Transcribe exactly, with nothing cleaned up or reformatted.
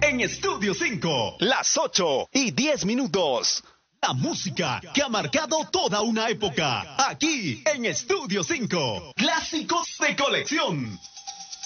en Estudio cinco. Las ocho y diez minutos. La música que ha marcado toda una época. Aquí en Estudio cinco. Clásicos de colección.